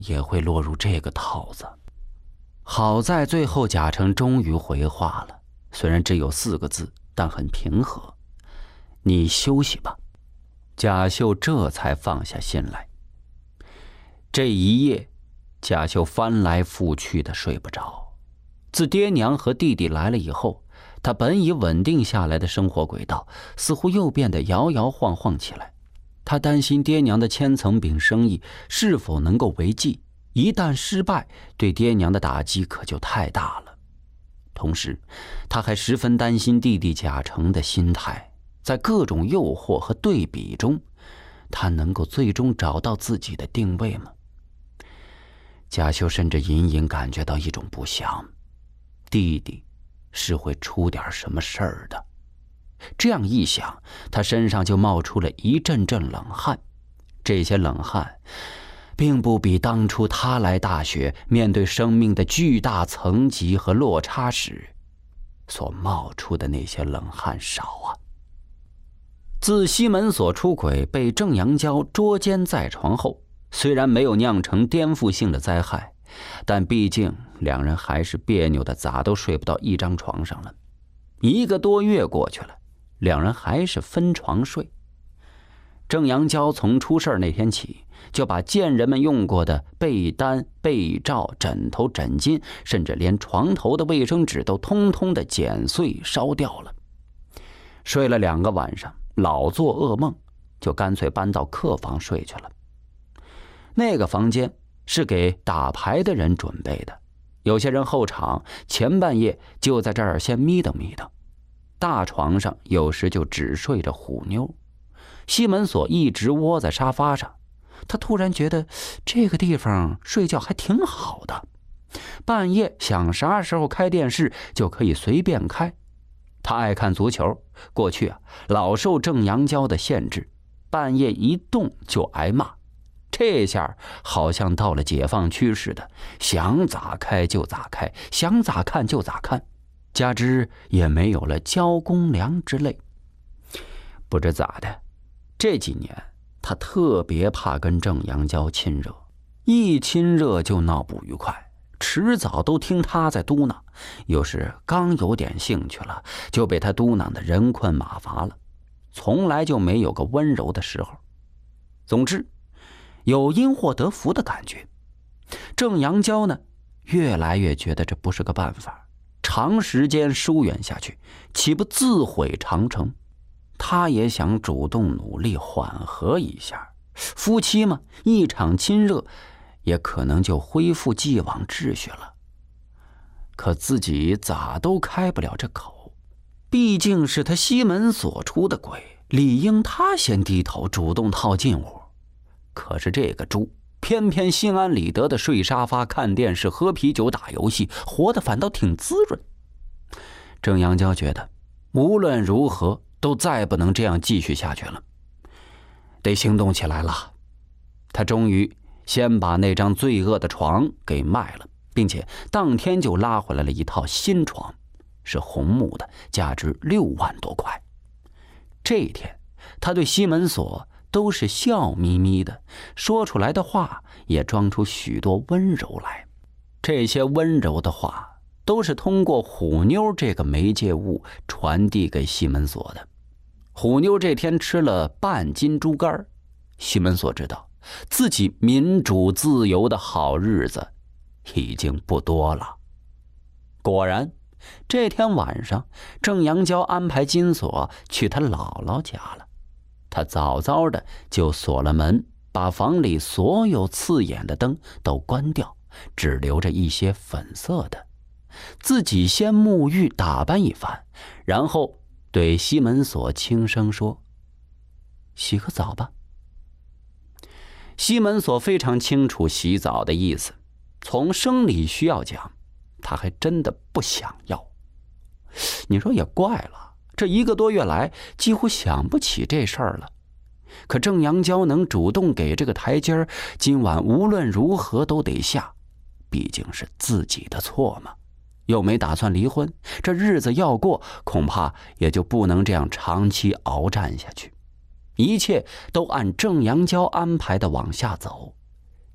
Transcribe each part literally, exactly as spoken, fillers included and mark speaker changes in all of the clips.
Speaker 1: 也会落入这个套子。好在最后贾成终于回话了，虽然只有四个字，但很平和：“你休息吧。”贾秀这才放下心来。这一夜，贾秀翻来覆去的睡不着。自爹娘和弟弟来了以后，他本已稳定下来的生活轨道似乎又变得摇摇晃晃起来。他担心爹娘的千层饼生意是否能够为继，一旦失败，对爹娘的打击可就太大了。同时，他还十分担心弟弟贾成的心态，在各种诱惑和对比中，他能够最终找到自己的定位吗？贾秀甚至隐隐感觉到一种不祥，弟弟是会出点什么事儿的。这样一想，他身上就冒出了一阵阵冷汗。这些冷汗并不比当初他来大学面对生命的巨大层级和落差时所冒出的那些冷汗少啊。自西门所出轨被郑阳娇捉奸在床后，虽然没有酿成颠覆性的灾害，但毕竟两人还是别扭的咋都睡不到一张床上了。一个多月过去了，两人还是分床睡。郑阳娇从出事那天起，就把贱人们用过的被单、被罩、枕头、枕巾，甚至连床头的卫生纸都通通的剪碎烧掉了。睡了两个晚上，老做噩梦，就干脆搬到客房睡去了。那个房间是给打牌的人准备的，有些人后场前半夜就在这儿先眯瞪眯瞪。大床上有时就只睡着虎妞，西门锁一直窝在沙发上。他突然觉得这个地方睡觉还挺好的，半夜想啥时候开电视就可以随便开。他爱看足球，过去啊老受郑阳娇的限制，半夜一动就挨骂。这下好像到了解放区似的，想咋开就咋开，想咋看就咋看，加之也没有了交公粮之类。不知咋的，这几年他特别怕跟郑阳娇亲热，一亲热就闹不愉快，迟早都听他在嘟囔，有时刚有点兴趣了，就被他嘟囔的人困马乏了，从来就没有个温柔的时候。总之有因祸得福的感觉。郑阳娇呢，越来越觉得这不是个办法，长时间疏远下去，岂不自毁长城？他也想主动努力缓和一下，夫妻嘛，一场亲热也可能就恢复既往秩序了。可自己咋都开不了这口，毕竟是他西门所出的轨，理应他先低头主动套近乎。可是这个猪偏偏心安理得的睡沙发看电视喝啤酒打游戏，活得反倒挺滋润。郑阳娇觉得无论如何都再不能这样继续下去了，得行动起来了。他终于先把那张罪恶的床给卖了，并且当天就拉回来了一套新床，是红木的，价值六万多块。这一天他对西门锁都是笑眯眯的，说出来的话也装出许多温柔来。这些温柔的话都是通过虎妞这个媒介物传递给西门锁的。虎妞这天吃了半斤猪肝，西门锁知道自己民主自由的好日子已经不多了。果然这天晚上，郑阳娇安排金锁去他姥姥家了。他早早的就锁了门，把房里所有刺眼的灯都关掉，只留着一些粉色的。自己先沐浴打扮一番，然后对西门锁轻声说：“洗个澡吧。”西门锁非常清楚洗澡的意思，从生理需要讲，他还真的不想要。你说也怪了，这一个多月来几乎想不起这事儿了。可郑阳娇能主动给这个台阶，今晚无论如何都得下，毕竟是自己的错嘛。又没打算离婚，这日子要过，恐怕也就不能这样长期鏖战下去。一切都按郑阳娇安排的往下走，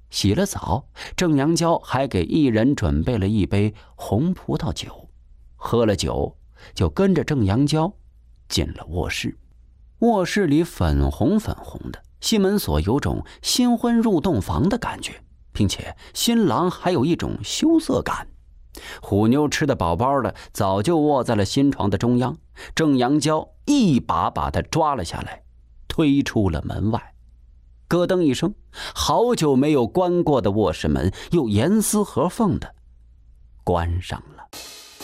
Speaker 1: 洗了澡，郑阳娇还给一人准备了一杯红葡萄酒。喝了酒，就跟着郑阳娇进了卧室。卧室里粉红粉红的，西门锁有种新婚入洞房的感觉，并且新郎还有一种羞涩感。虎妞吃得饱饱的，早就卧在了新床的中央。郑阳娇一把把他抓了下来，推出了门外。咯噔一声，好久没有关过的卧室门又严丝合缝的关上了。